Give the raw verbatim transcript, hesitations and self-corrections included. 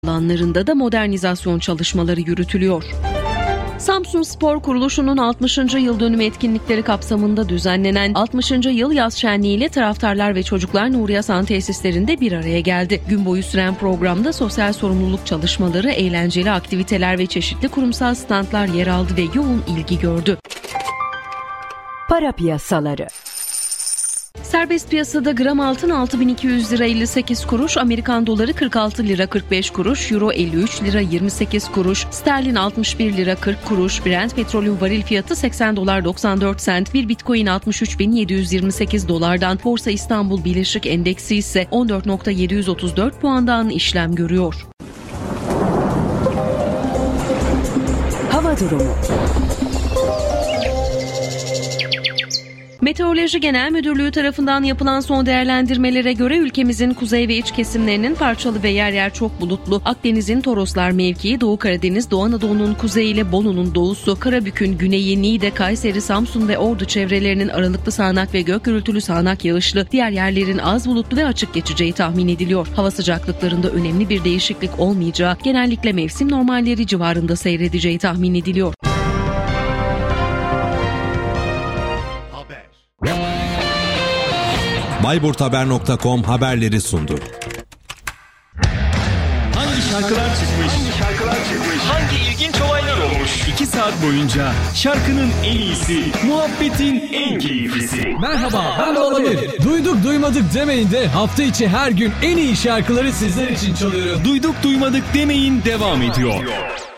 alanlarında da modernizasyon çalışmaları yürütülüyor. Samsun Spor Kuruluşu'nun altmışıncı yıl dönümü etkinlikleri kapsamında düzenlenen altmışıncı yıl yaz şenliği ile taraftarlar ve çocuklar Nuri Hasan tesislerinde bir araya geldi. Gün boyu süren programda sosyal sorumluluk çalışmaları, eğlenceli aktiviteler ve çeşitli kurumsal standlar yer aldı ve yoğun ilgi gördü. Para piyasaları. Serbest piyasada gram altın altı bin iki yüz lira elli sekiz kuruş, Amerikan doları kırk altı lira kırk beş kuruş, euro elli üç lira yirmi sekiz kuruş, sterlin altmış bir lira kırk kuruş, Brent petrolün varil fiyatı seksen dolar doksan dört sent, bir bitcoin altmış üç bin yedi yüz yirmi sekiz dolardan, Borsa İstanbul Birleşik Endeksi ise on dört bin yedi yüz otuz dört puandan işlem görüyor. Hava durumu. Meteoroloji Genel Müdürlüğü tarafından yapılan son değerlendirmelere göre ülkemizin kuzey ve iç kesimlerinin parçalı ve yer yer çok bulutlu, Akdeniz'in Toroslar mevkii, Doğu Karadeniz, Doğu Anadolu'nun kuzeyi ile Bolu'nun doğusu, Karabük'ün güneyi, Niğde, Kayseri, Samsun ve Ordu çevrelerinin aralıklı sağanak ve gök gürültülü sağanak yağışlı, diğer yerlerin az bulutlu ve açık geçeceği tahmin ediliyor. Hava sıcaklıklarında önemli bir değişiklik olmayacağı, genellikle mevsim normalleri civarında seyredeceği tahmin ediliyor. bayburt haber nokta com haberleri sundu. Hangi şarkılar çıkmış? Hangi şarkılar çıkmış? Hangi ilginç olaylar olmuş? İki saat boyunca şarkının en iyisi, muhabbetin en keyiflisi. Merhaba, ben de olabilir. Duyduk duymadık demeyin de hafta içi her gün en iyi şarkıları sizler için çalıyorum. Duyduk duymadık demeyin devam ediyor.